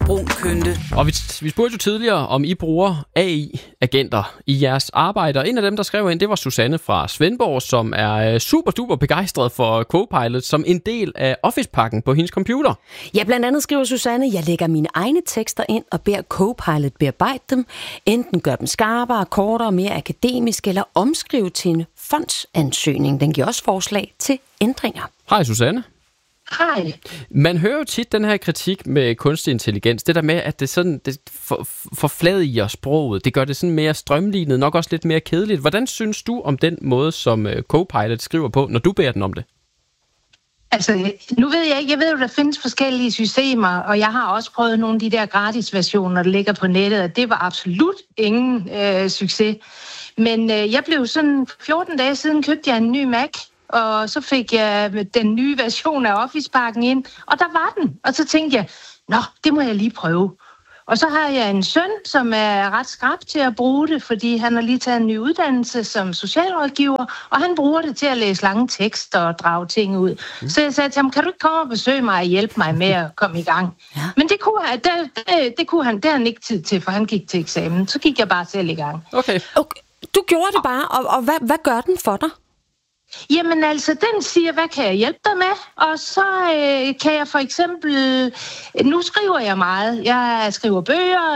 brun kønte. Og vi spurgte jo tidligere, om I bruger AI-agenter i jeres arbejde. Og en af dem, der skrev ind, det var Susanne fra Svendborg, som er super duper begejstret for Copilot som en del af Office-pakken på hendes computer. Ja, blandt andet skriver Susanne, jeg lægger mine egne tekster ind og beder Copilot bearbejde dem. Enten gør dem skarpere, kortere, mere akademisk eller omskrive til en fondsansøgning. Den giver også forslag til ændringer. Hej Susanne. Hej. Man hører jo tit den her kritik med kunstig intelligens. Det der med, at det forfladiger sproget. Det gør det sådan mere strømlignet, nok også lidt mere kedeligt. Hvordan synes du om den måde, som Copilot skriver på, når du beder den om det? Altså, nu ved jeg ikke. Jeg ved jo, der findes forskellige systemer, og jeg har også prøvet nogle af de der gratis versioner, der ligger på nettet, og det var absolut ingen succes. Men jeg blev sådan 14 dage siden, købte jeg en ny Mac, og så fik jeg den nye version af Office-pakken ind, og der var den. Og så tænkte jeg, det må jeg lige prøve. Og så har jeg en søn, som er ret skrap til at bruge det, fordi han har lige taget en ny uddannelse som socialrådgiver, og han bruger det til at læse lange tekster og drage ting ud. Så jeg sagde til ham, kan du ikke komme og besøge mig og hjælpe mig med at komme i gang? Ja. Men det kunne han, det har han ikke tid til, for han gik til eksamen. Så gik jeg bare selv i gang. Okay. Du gjorde det bare, og hvad gør den for dig? Jamen altså, den siger, hvad kan jeg hjælpe dig med? Og så kan jeg for eksempel... Nu skriver jeg meget. Jeg skriver bøger,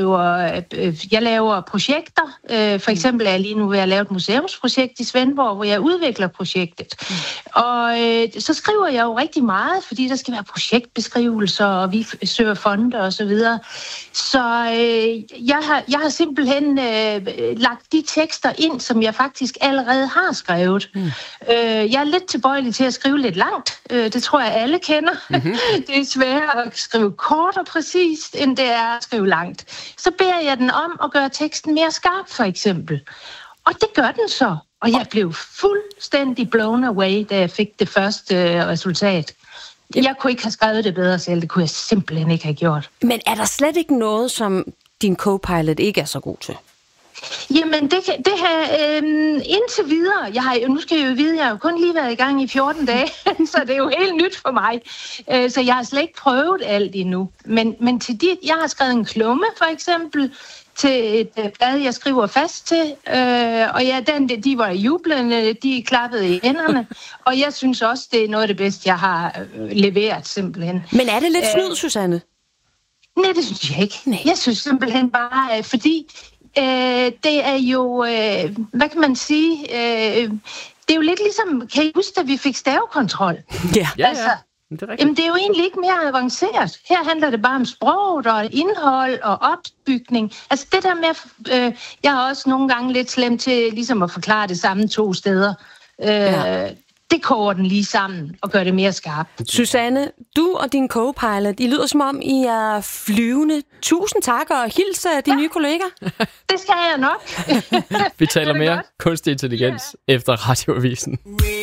jeg laver projekter. For eksempel er jeg lige nu ved at lave et museumsprojekt i Svendborg, hvor jeg udvikler projektet. Og så skriver jeg jo rigtig meget, fordi der skal være projektbeskrivelser, og vi søger fonde og så videre. Så jeg har simpelthen lagt de tekster ind, som jeg faktisk allerede har skrevet. Jeg er lidt tilbøjelig til at skrive lidt langt. Det tror jeg, alle kender. Mm-hmm. Det er sværere at skrive kort og præcist, end det er at skrive langt. Så beder jeg den om at gøre teksten mere skarp, for eksempel. Og det gør den så. Og jeg blev fuldstændig blown away, da jeg fik det første resultat. Jeg kunne ikke have skrevet det bedre selv. Det kunne jeg simpelthen ikke have gjort. Men er der slet ikke noget, som din Copilot ikke er så god til? Jamen, det her indtil videre, nu skal jeg jo vide, jeg har jo kun lige været i gang i 14 dage, så det er jo helt nyt for mig. Så jeg har slet ikke prøvet alt endnu. Men til jeg har skrevet en klumme, for eksempel, til et blad, jeg skriver fast til, og ja, de var jublende, de klappede i hænderne, og jeg synes også, det er noget af det bedste, jeg har leveret, simpelthen. Men er det lidt snyd, Susanne? Nej, det synes jeg ikke. Nej. Jeg synes simpelthen bare, fordi... det er jo, hvad kan man sige, det er jo lidt ligesom, kan I huske, da vi fik stavekontrol? Ja. Altså, det er jo egentlig ikke mere avanceret. Her handler det bare om sproget og indhold og opbygning. Altså det der med, jeg har også nogle gange lidt slemt til ligesom at forklare det samme 2 steder. Det koger den lige sammen og gør det mere skarpt. Susanne, du og din Copilot, I lyder som om, I er flyvende. Tusind tak og hils af dine nye kolleger. Det skal jeg nok. Vi taler mere kunstig intelligens efter Radioavisen.